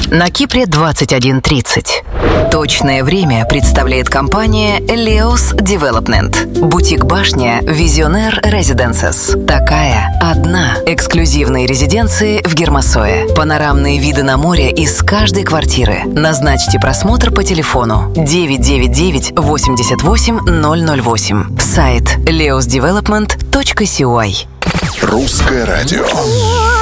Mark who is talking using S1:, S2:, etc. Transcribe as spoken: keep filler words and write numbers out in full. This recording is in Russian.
S1: На Кипре двадцать один тридцать. Точное время представляет компания Leos Development. Бутик-башня Visionaire Residences. Такая одна. Эксклюзивные резиденции в Гермосое. Панорамные виды на море из каждой квартиры. Назначьте просмотр по телефону девять девять девять восемьдесят восемь ноль ноль восемь. Сайт leos development точка си уай.
S2: Русское радио.